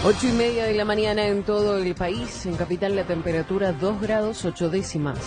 8:30 de la mañana en todo el país. En Capital la temperatura 2 grados 8 décimas.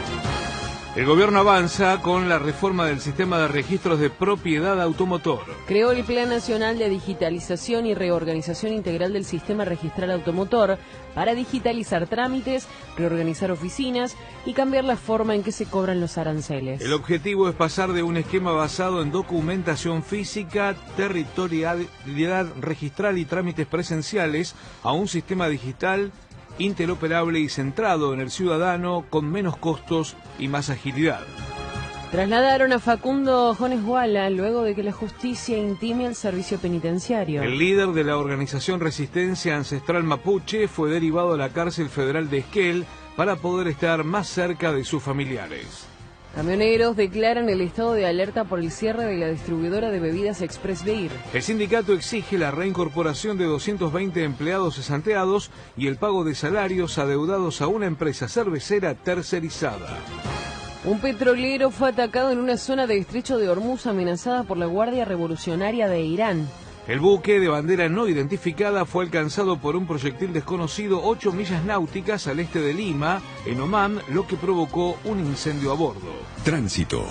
El gobierno avanza con la reforma del sistema de registros de propiedad automotor. Creó el Plan Nacional de Digitalización y Reorganización Integral del Sistema Registral Automotor para digitalizar trámites, reorganizar oficinas y cambiar la forma en que se cobran los aranceles. El objetivo es pasar de un esquema basado en documentación física, territorialidad registral y trámites presenciales a un sistema digital interoperable y centrado en el ciudadano, con menos costos y más agilidad. Trasladaron a Facundo Jones Guala luego de que la justicia intime al servicio penitenciario. El líder de la organización Resistencia Ancestral Mapuche fue derivado a la cárcel federal de Esquel para poder estar más cerca de sus familiares. Camioneros declaran el estado de alerta por el cierre de la distribuidora de bebidas Express Beer. El sindicato exige la reincorporación de 220 empleados cesanteados y el pago de salarios adeudados a una empresa cervecera tercerizada. Un petrolero fue atacado en una zona del estrecho de Hormuz amenazada por la Guardia Revolucionaria de Irán. El buque de bandera no identificada fue alcanzado por un proyectil desconocido 8 millas náuticas al este de Lima, en Omán, lo que provocó un incendio a bordo. Tránsito.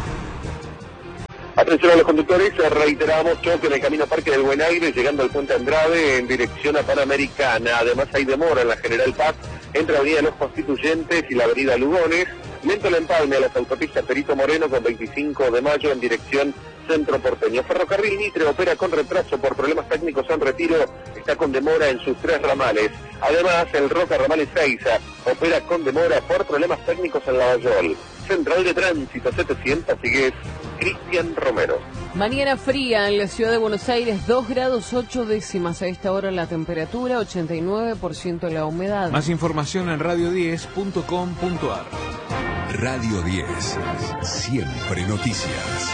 Atención a los conductores, reiteramos choque en el camino Parque del Buen Aire, llegando al Puente Andrade en dirección a Panamericana. Además hay demora en la General Paz entre Avenida Los Constituyentes y la Avenida Lugones. Lento el empalme a las autopistas Perito Moreno con 25 de mayo en dirección Centro Porteño. Ferrocarril Mitre opera con retraso por problemas técnicos en Retiro, está con demora en sus 3 ramales. Además, el Roca Ramales Seiza opera con demora por problemas técnicos en Lavallol. Central de Tránsito 700, sigue Cristian Romero. Mañana fría en la ciudad de Buenos Aires, 2 grados 8 décimas a esta hora la temperatura, 89% la humedad. Más información en radio10.com.ar. Radio 10, siempre noticias.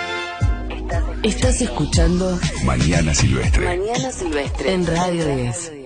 Estás escuchando Mañana Silvestre. Mañana Silvestre en Radio 10.